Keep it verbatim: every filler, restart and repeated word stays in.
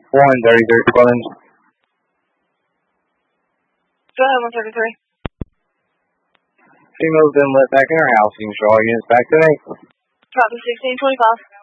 one thirty-three, Clemens. Go ahead, one thirty-three. Female's been let back in her house. You can show all units back today. Copy sixteen twenty-five.